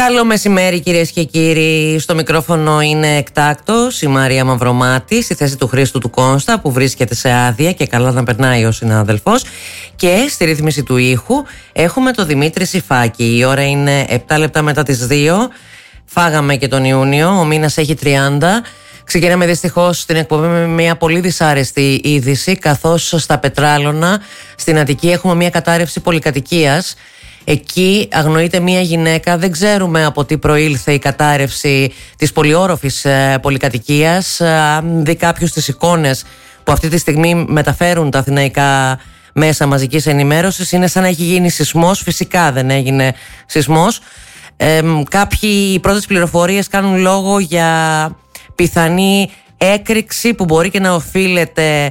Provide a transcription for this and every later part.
Καλό μεσημέρι κυρίες και κύριοι. Στο μικρόφωνο είναι εκτάκτος η Μαρία Μαυρομάτη στη θέση του Χρήστου του Κόνστα που βρίσκεται σε άδεια και καλά να περνάει ο συνάδελφος. Και στη ρύθμιση του ήχου έχουμε το Δημήτρη Σιφάκη. Η ώρα είναι 7 λεπτά μετά τις 2. Φάγαμε και τον Ιούνιο, ο μήνας έχει 30. Ξεκινάμε δυστυχώς την εκπομπή με μια πολύ δυσάρεστη είδηση, καθώς στα Πετράλωνα στην Αττική έχουμε μια κατάρρευση πολυκατοικίας. Εκεί αγνοείται μια γυναίκα, δεν ξέρουμε από τι προήλθε η κατάρρευση της πολυόροφης πολυκατοικίας. Αν δει κάποιος τις εικόνες που αυτή τη στιγμή μεταφέρουν τα αθηναϊκά μέσα μαζικής ενημέρωσης, είναι σαν να έχει γίνει σεισμός. Φυσικά δεν έγινε σεισμός. Οι πρώτες πληροφορίες κάνουν λόγο για πιθανή έκρηξη που μπορεί και να οφείλεται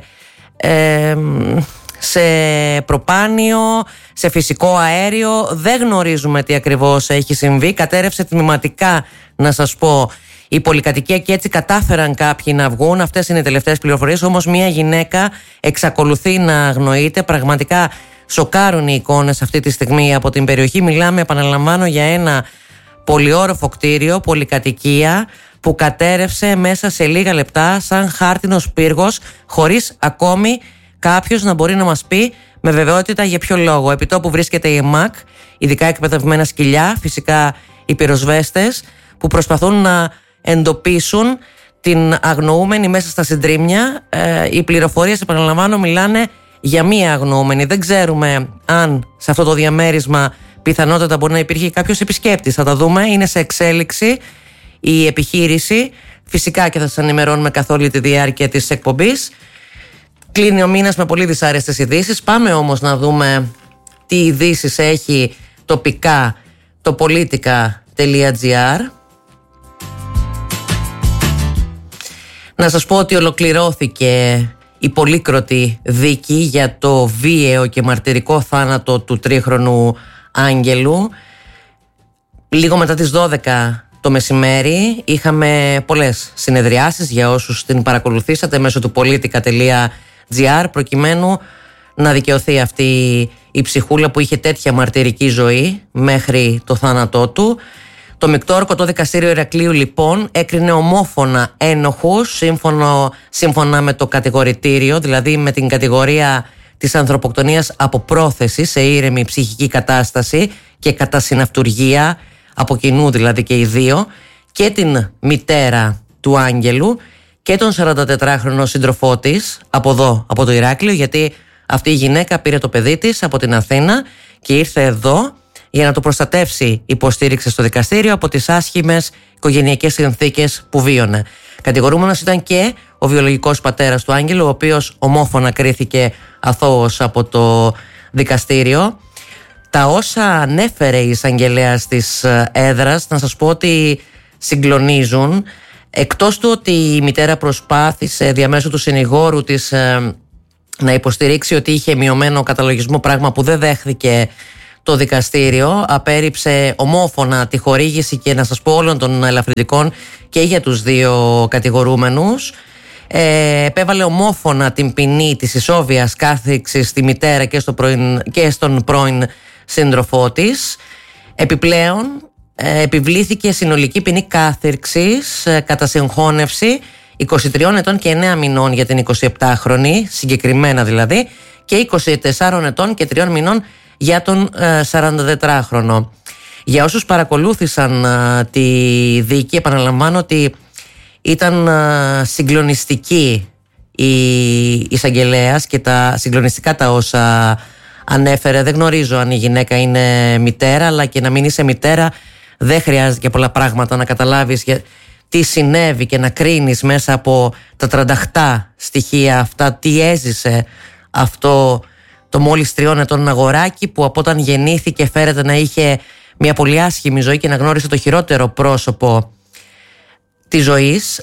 σε προπάνιο, σε φυσικό αέριο. Δεν γνωρίζουμε τι ακριβώς έχει συμβεί. Κατέρευσε τμηματικά, να σας πω, η πολυκατοικία και έτσι κατάφεραν κάποιοι να βγουν. Αυτές είναι οι τελευταίες πληροφορίες. Όμως μια γυναίκα εξακολουθεί να αγνοείται. Πραγματικά σοκάρουν οι εικόνες αυτή τη στιγμή από την περιοχή. Μιλάμε, επαναλαμβάνω, για ένα πολυόροφο κτίριο, πολυκατοικία, που κατέρευσε μέσα σε λίγα λεπτά σαν χάρτινος πύργος, χωρίς ακόμη κάποιος να μπορεί να μας πει με βεβαιότητα για ποιο λόγο. Επιτόπου βρίσκεται η ΕΜΑΚ, ειδικά εκπαιδευμένα σκυλιά, φυσικά οι πυροσβέστες, που προσπαθούν να εντοπίσουν την αγνοούμενη μέσα στα συντρίμμια. Οι πληροφορίες, επαναλαμβάνω, μιλάνε για μία αγνοούμενη. Δεν ξέρουμε αν σε αυτό το διαμέρισμα πιθανότατα μπορεί να υπήρχε κάποιος επισκέπτης. Θα τα δούμε, είναι σε εξέλιξη η επιχείρηση. Φυσικά και θα σας ενημερώνουμε καθ' όλη τη διάρκεια της εκπομπής. Κλείνει ο μήνας με πολύ δυσάρεστες ειδήσεις. Πάμε όμως να δούμε τι ειδήσεις έχει τοπικά το politica.gr. Να σας πω ότι ολοκληρώθηκε η πολύκροτη δίκη για το βίαιο και μαρτυρικό θάνατο του 3χρονου Άγγελου. Λίγο μετά τις 12 το μεσημέρι είχαμε πολλές συνεδριάσεις για όσους την παρακολουθήσατε μέσω του politica.gr, προκειμένου να δικαιωθεί αυτή η ψυχούλα που είχε τέτοια μαρτυρική ζωή μέχρι το θάνατό του. Το μεικτό ορκωτό δικαστήριο Ηρακλείου λοιπόν έκρινε ομόφωνα ένοχους σύμφωνα με το κατηγορητήριο, δηλαδή με την κατηγορία της ανθρωποκτονίας από πρόθεση σε ήρεμη ψυχική κατάσταση και κατά συναυτουργία, από κοινού δηλαδή και οι δύο, και την μητέρα του Άγγελου και τον 44χρονο σύντροφό της από εδώ, από το Ηράκλειο, γιατί αυτή η γυναίκα πήρε το παιδί της από την Αθήνα και ήρθε εδώ για να το προστατεύσει, υποστήριξε στο δικαστήριο, από τις άσχημες οικογενειακές συνθήκες που βίωνε. Κατηγορούμενος ήταν και ο βιολογικός πατέρας του Άγγελου, ο οποίος ομόφωνα κρίθηκε αθώος από το δικαστήριο. Τα όσα ανέφερε η εισαγγελέας της έδρας, να σας πω ότι συγκλονίζουν. Εκτός του ότι η μητέρα προσπάθησε διαμέσου του συνηγόρου της να υποστηρίξει ότι είχε μειωμένο καταλογισμό, πράγμα που δεν δέχθηκε το δικαστήριο, απέρριψε ομόφωνα τη χορήγηση και, να σας πω, όλων των ελαφρυντικών και για τους δύο κατηγορούμενους. Επέβαλε ομόφωνα την ποινή της ισόβιας κάθριξης στη μητέρα και στον πρώην σύντροφό της. Επιπλέον επιβλήθηκε συνολική ποινή κάθριξης κατά συγχώνευση 23 ετών και 9 μηνών για την 27χρονη, συγκεκριμένα δηλαδή, και 24 ετών και 3 μηνών για τον 44χρονο. Για όσους παρακολούθησαν τη δίκη, επαναλαμβάνω ότι ήταν συγκλονιστική η εισαγγελέας και τα συγκλονιστικά τα όσα ανέφερε. Δεν γνωρίζω αν η γυναίκα είναι μητέρα, αλλά και να μην είσαι μητέρα δεν χρειάζεται και πολλά πράγματα να καταλάβεις τι συνέβη και να κρίνεις μέσα από τα 38 στοιχεία αυτά τι έζησε αυτό το μόλις 3 ετών αγοράκι, που από όταν γεννήθηκε φέρεται να είχε μια πολύ άσχημη ζωή και να γνώρισε το χειρότερο πρόσωπο της ζωής.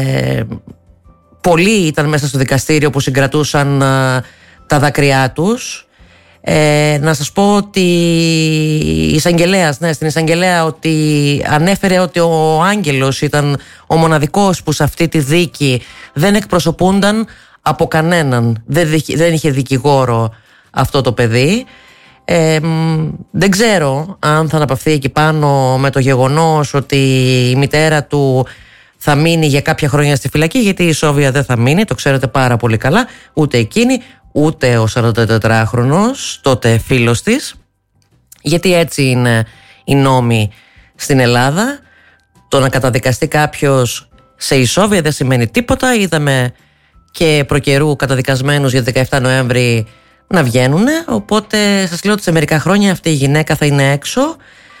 Πολλοί ήταν μέσα στο δικαστήριο που συγκρατούσαν τα δάκρυά τους. Να σας πω ότι η εισαγγελέας, στην εισαγγελέα, ότι ανέφερε ότι ο Άγγελος ήταν ο μοναδικός που σε αυτή τη δίκη δεν εκπροσωπούνταν από κανέναν. Δεν είχε δικηγόρο αυτό το παιδί. Δεν ξέρω αν θα αναπαυθεί εκεί πάνω με το γεγονός ότι η μητέρα του θα μείνει για κάποια χρόνια στη φυλακή, γιατί η Σόβια δεν θα μείνει, το ξέρετε πάρα πολύ καλά, ούτε εκείνη ούτε ο 44χρονος τότε φίλος της, γιατί έτσι είναι οι νόμοι στην Ελλάδα. Το να καταδικαστεί κάποιος σε ισόβια δεν σημαίνει τίποτα. Είδαμε και προκαιρού καταδικασμένους για 17 Νοέμβρη να βγαίνουν, οπότε σας λέω ότι σε μερικά χρόνια αυτή η γυναίκα θα είναι έξω.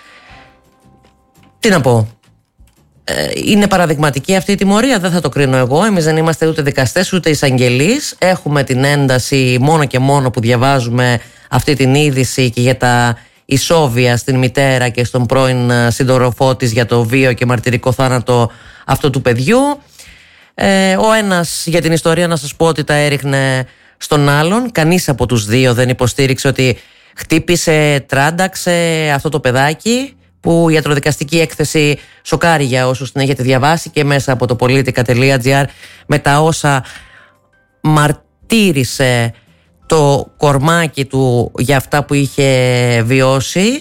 Τι να πω, είναι παραδειγματική αυτή η τιμωρία, δεν θα το κρίνω εγώ. Εμείς δεν είμαστε ούτε δικαστές ούτε εισαγγελείς. Έχουμε την ένταση μόνο και μόνο που διαβάζουμε αυτή την είδηση και για τα ισόβια στην μητέρα και στον πρώην σύντροφό της για το βίο και μαρτυρικό θάνατο αυτού του παιδιού. Ο ένας για την ιστορία να σας πω ότι τα έριχνε στον άλλον. Κανείς από τους δύο δεν υποστήριξε ότι χτύπησε, τράνταξε αυτό το παιδάκι, που η ιατροδικαστική έκθεση σοκάρει για όσους την έχετε διαβάσει και μέσα από το politica.gr με τα όσα μαρτύρησε το κορμάκι του για αυτά που είχε βιώσει.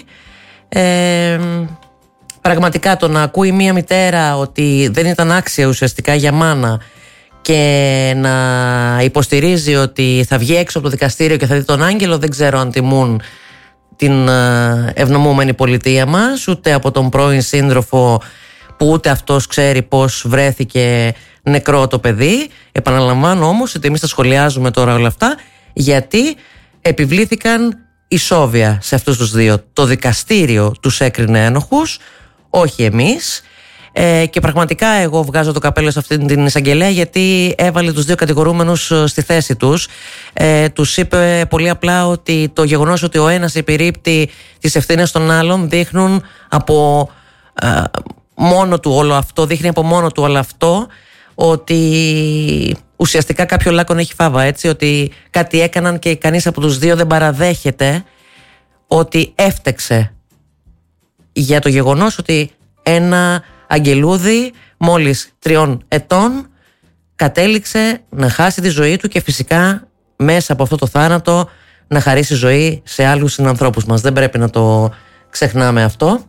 Πραγματικά το να ακούει μία μητέρα ότι δεν ήταν άξια ουσιαστικά για μάνα και να υποστηρίζει ότι θα βγει έξω από το δικαστήριο και θα δει τον άγγελο, δεν ξέρω αν τιμούν την ευνομούμενη πολιτεία μας, ούτε από τον πρώην σύντροφο που ούτε αυτός ξέρει πώς βρέθηκε νεκρό το παιδί. Επαναλαμβάνω όμως ότι εμείς τα σχολιάζουμε τώρα όλα αυτά γιατί επιβλήθηκαν ισόβια σε αυτούς τους δύο. Το δικαστήριο τους έκρινε ένοχους, όχι εμείς. Και πραγματικά εγώ βγάζω το καπέλο σε αυτήν την εισαγγελέα, γιατί έβαλε τους δύο κατηγορούμενους στη θέση τους. Τους είπε πολύ απλά ότι το γεγονός ότι ο ένας επιρρύπτει τις ευθύνες των άλλων δείχνει από μόνο του όλο αυτό ότι ουσιαστικά κάποιο λάκκον έχει φάβα, έτσι, ότι κάτι έκαναν και κανείς από τους δύο δεν παραδέχεται ότι έφτεξε για το γεγονός ότι ένα αγγελούδι μόλις 3 ετών κατέληξε να χάσει τη ζωή του και φυσικά μέσα από αυτό το θάνατο να χαρίσει ζωή σε άλλους συνανθρώπους μας. Δεν πρέπει να το ξεχνάμε αυτό.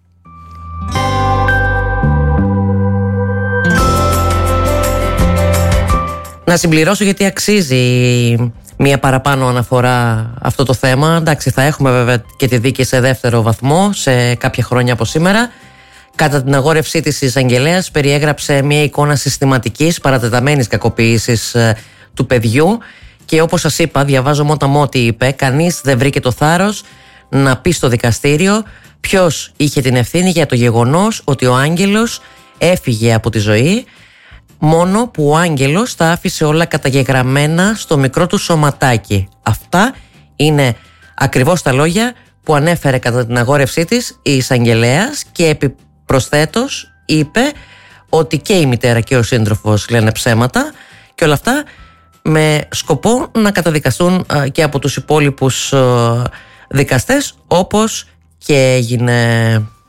Να συμπληρώσω, γιατί αξίζει μία παραπάνω αναφορά αυτό το θέμα. Εντάξει, θα έχουμε βέβαια και τη δίκη σε δεύτερο βαθμό σε κάποια χρόνια από σήμερα. Κατά την αγόρευσή της η εισαγγελέας περιέγραψε μια εικόνα συστηματικής παρατεταμένης κακοποίησης του παιδιού και όπως σας είπα, διαβάζω μόνο τι είπε, κανείς δεν βρήκε το θάρρος να πει στο δικαστήριο ποιος είχε την ευθύνη για το γεγονός ότι ο άγγελος έφυγε από τη ζωή, μόνο που ο άγγελος τα άφησε όλα καταγεγραμμένα στο μικρό του σωματάκι. Αυτά είναι ακριβώς τα λόγια που ανέφερε κατά την αγόρευσή της η εισαγγελέας και επιπροσθέτως είπε ότι και η μητέρα και ο σύντροφος λένε ψέματα και όλα αυτά με σκοπό να καταδικαστούν και από τους υπόλοιπους δικαστές, όπως και έγινε.